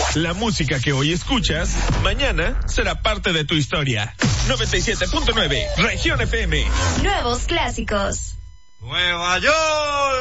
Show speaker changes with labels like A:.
A: La música que hoy escuchas, mañana será parte de tu historia. 97.9, Región FM.
B: Nuevos clásicos.
C: Nueva York.